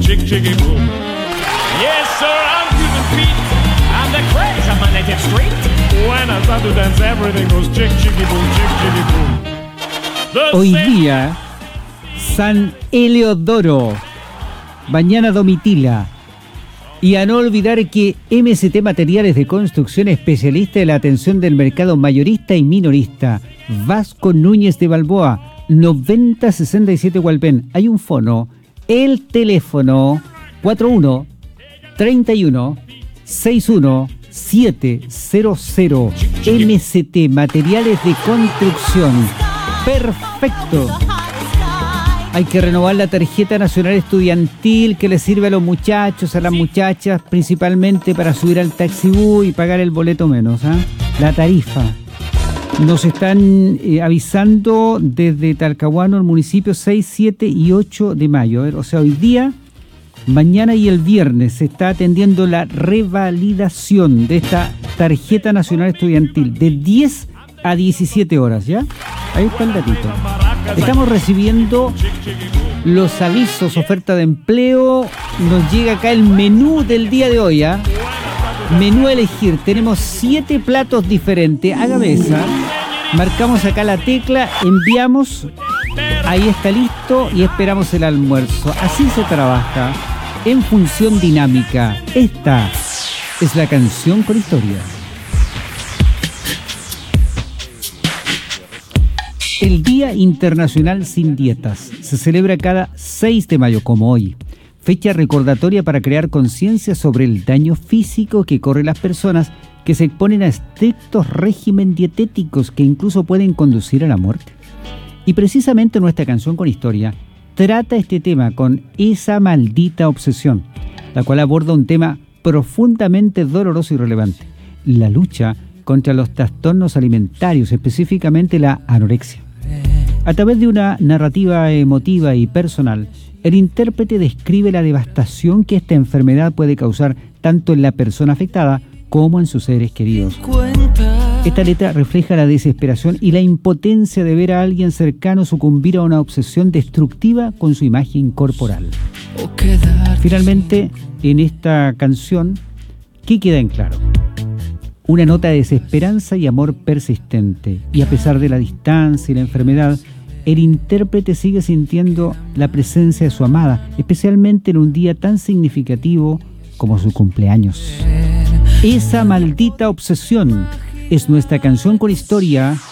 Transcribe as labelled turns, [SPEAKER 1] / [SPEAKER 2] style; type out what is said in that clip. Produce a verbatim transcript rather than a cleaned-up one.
[SPEAKER 1] chick chicky boom. Yes, sir, I'm human feet. I'm the craze of my native street. When I start to dance, everything goes chick chicky boom, chick chicky boom. The
[SPEAKER 2] Hoy día, San Eleodoro, mañana Domitila. Y a no olvidar que M S T Materiales de Construcción, especialista en la atención del mercado mayorista y minorista. Vasco Núñez de Balboa, noventa sesenta y siete Hualpén. Hay un fono, el teléfono cuatro uno, treinta y uno, sesenta y uno, setecientos. M S T Materiales de Construcción. Perfecto. Hay que renovar la tarjeta nacional estudiantil que le sirve a los muchachos, a las muchachas, principalmente para subir al taxibú y pagar el boleto menos, ¿eh? La tarifa. Nos están eh, avisando desde Talcahuano, el municipio, seis, siete y ocho de mayo. A ver, o sea, hoy día, mañana y el viernes se está atendiendo la revalidación de esta tarjeta nacional estudiantil de diez a diecisiete horas, ¿ya? Ahí está el datito. Estamos recibiendo los avisos, oferta de empleo. Nos llega acá el menú del día de hoy, ¿eh? Menú a elegir. Tenemos siete platos diferentes. Hágame esa. Marcamos acá la tecla, enviamos. Ahí está listo y esperamos el almuerzo. Así se trabaja en función dinámica. Esta es la canción con historia. El Día Internacional Sin Dietas se celebra cada seis de mayo, como hoy. Fecha recordatoria para crear conciencia sobre el daño físico que corren las personas que se exponen a estrictos regímenes dietéticos que incluso pueden conducir a la muerte. Y precisamente nuestra canción con historia trata este tema con esa maldita obsesión, la cual aborda un tema profundamente doloroso y relevante: la lucha contra los trastornos alimentarios, específicamente la anorexia. A través de una narrativa emotiva y personal, el intérprete describe la devastación que esta enfermedad puede causar tanto en la persona afectada como en sus seres queridos. Esta letra refleja la desesperación y la impotencia de ver a alguien cercano sucumbir a una obsesión destructiva con su imagen corporal. Finalmente, en esta canción, ¿qué queda en claro? Una nota de desesperanza y amor persistente. Y a pesar de la distancia y la enfermedad, el intérprete sigue sintiendo la presencia de su amada, especialmente en un día tan significativo como su cumpleaños. Esa maldita obsesión es nuestra canción con historia